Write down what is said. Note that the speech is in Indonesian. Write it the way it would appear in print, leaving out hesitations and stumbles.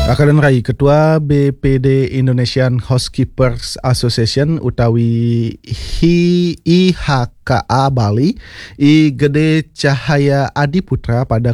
Akadan Rai, Ketua BPD Indonesian Housekeepers Association utawi IHKA Bali, I Gede Cahaya Adi Putra pada